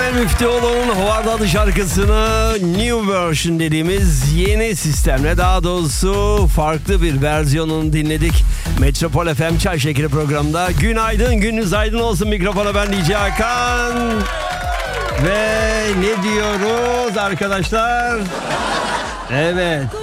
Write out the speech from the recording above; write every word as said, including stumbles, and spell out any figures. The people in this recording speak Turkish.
Emel Müftüoğlu'nun Howard adlı şarkısını New Version dediğimiz yeni sistemle, daha doğrusu farklı bir versiyonunu dinledik. Metropol F M Çay Şekeri programında. Günaydın, gününüz aydın olsun. Mikrofona ben D J Hakan. Ve ne diyoruz arkadaşlar? Evet,